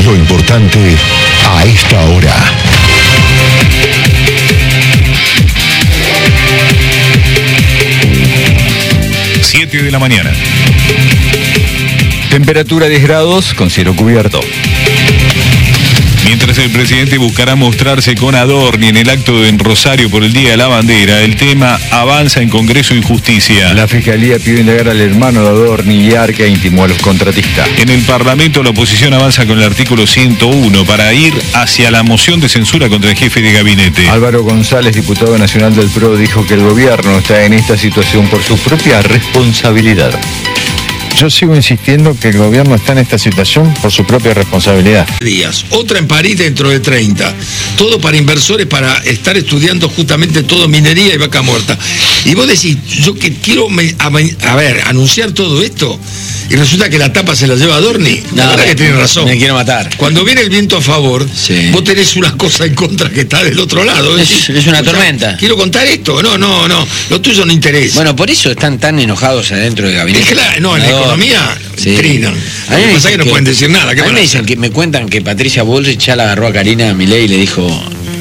lo importante a esta hora. 7 de la mañana. Temperatura 10 grados con cielo cubierto. Mientras el presidente buscará mostrarse con Adorni en el acto en Rosario por el Día de la Bandera, el tema avanza en Congreso y Justicia. La Fiscalía pidió indagar al hermano de Adorni y Arca intimó a los contratistas. En el Parlamento la oposición avanza con el artículo 101 para ir hacia la moción de censura contra el jefe de gabinete. Álvaro González, diputado nacional del PRO, dijo que el gobierno está en esta situación por su propia responsabilidad. Yo sigo insistiendo que el gobierno está en esta situación por su propia responsabilidad. Días, otra en París dentro de 30. Todo para inversores, para estar estudiando justamente todo minería y vaca muerta. Y vos decís, yo que quiero, anunciar todo esto, y resulta que la tapa se la lleva Adorni. La verdad que tiene razón. Me quiero matar. Cuando viene el viento a favor, sí, vos tenés una cosa en contra que está del otro lado. Es una tormenta. Quiero contar esto. No. Lo tuyo no interesa. Bueno, por eso están tan enojados adentro del gabinete. Claro, no, en la economía trinan. A mí me pasa que no pueden decir nada. A mí me dicen me cuentan que Patricia Bullrich ya la agarró a Karina Milei y le dijo: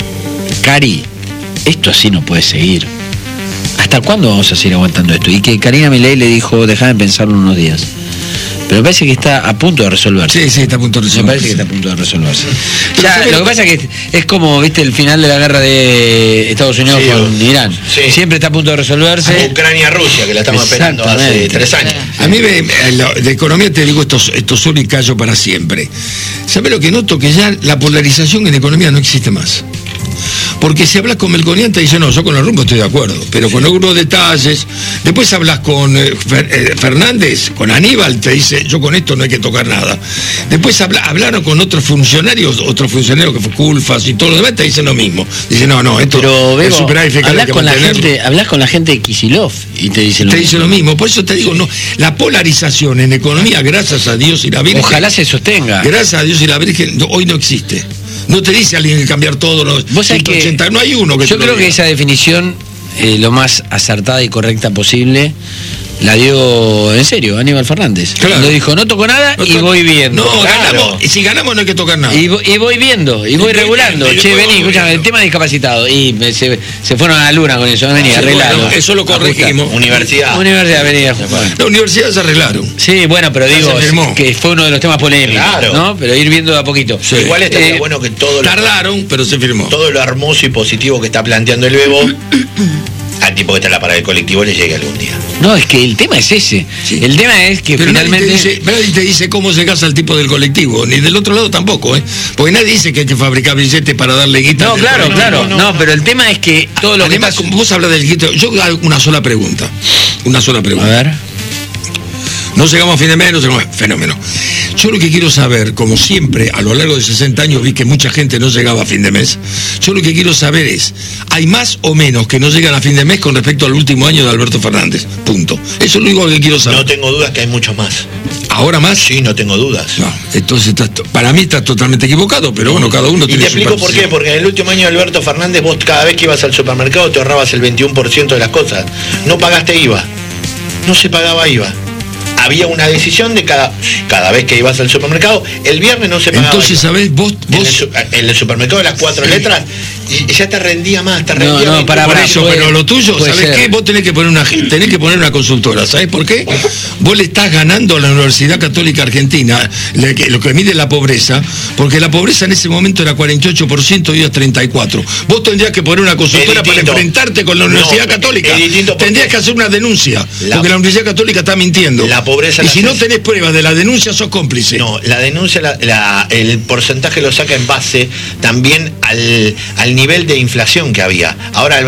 Cari, esto así no puede seguir. ¿Hasta cuándo vamos a seguir aguantando esto? Y que Karina Milei le dijo: déjame pensarlo unos días. Pero me parece que está a punto de resolverse. Sí, está a punto de resolverse. Me parece que está a punto de resolverse. Ya, lo que pasa es que es como, viste, el final de la guerra de Estados Unidos con Irán. Sí. Siempre está a punto de resolverse. Ucrania-Rusia, que la estamos esperando hace 3 años. A mí de economía te digo esto solo y callo para siempre. ¿Sabes lo que noto? Que ya la polarización en economía no existe más. Porque si hablas con Melconian te dice, no, yo con el rumbo estoy de acuerdo, pero con algunos detalles. Después hablas con Fernández, con Aníbal, te dice, yo con esto no hay que tocar nada. Después hablaron con otro funcionario que fue Culfas y todo lo demás, te dicen lo mismo. Dicen, no, esto pero, es superávit fiscal, hay que mantenerlo. Hablas con la gente de Kicillof y te dicen lo mismo. Por eso te digo, no, la polarización en economía, gracias a Dios y la Virgen. Ojalá se sostenga. Gracias a Dios y la Virgen, hoy no existe. No te dice alguien que cambiar todo, ¿Vos 180, no hay uno que yo creo que esa definición, lo más acertada y correcta posible, la dio en serio Aníbal Fernández. Claro. Lo dijo, no toco nada y voy viendo. No, claro. Si ganamos no hay que tocar nada. Y voy viendo, y voy regulando. Che, vení, escúchame, el tema de discapacitado. Y se fueron a la luna con eso, vení, arreglado. Bueno, eso lo corregimos. Universidad, vení. La universidad se arreglaron. Sí, bueno, pero digo, que fue uno de los temas polémicos. Claro. ¿No? Pero ir viendo de a poquito. Sí. Igual estaría bueno que tardaron, pero se firmó. Todo lo hermoso y positivo que está planteando el Bebo al tipo que está en la parada del colectivo le llegue algún día. No, es que el tema es ese. Sí. El tema es que pero finalmente... Nadie te dice cómo se gasta el tipo del colectivo, ni del otro lado tampoco, porque nadie dice que hay que fabricar billetes para darle guita. No, claro. No, pero el tema es que todo lo además, que... Además, vos hablas del guito, yo hago una sola pregunta. A ver. No llegamos a fin de mes, fenómeno. Yo lo que quiero saber, como siempre, a lo largo de 60 años vi que mucha gente no llegaba a fin de mes, yo lo que quiero saber es, ¿hay más o menos que no llegan a fin de mes con respecto al último año de Alberto Fernández? Punto. Eso es lo único que quiero saber. No tengo dudas que hay muchos más. ¿Ahora más? Sí, no tengo dudas. No, entonces para mí estás totalmente equivocado, pero bueno, cada uno tiene su... Y te explico por qué, porque en el último año de Alberto Fernández vos cada vez que ibas al supermercado te ahorrabas el 21% de las cosas. No pagaste IVA. No se pagaba IVA. Había una decisión de cada vez que ibas al supermercado, el viernes no se pagaba. Entonces, ¿sabés? Vos en el supermercado de las 4 letras, y ya te rendía más, para eso, pero lo tuyo, ¿sabés qué? Vos tenés que poner una consultora, ¿sabés por qué? Vos le estás ganando a la Universidad Católica Argentina lo que mide la pobreza, porque la pobreza en ese momento era 48% y hoy es 34%. Vos tendrías que poner una consultora para enfrentarte con la Universidad Católica. Tendrías que hacer una denuncia, porque la Universidad Católica está mintiendo. Y si no tenés pruebas de la denuncia, sos cómplice. No, la denuncia, el porcentaje lo saca en base también al nivel de inflación que había. Ahora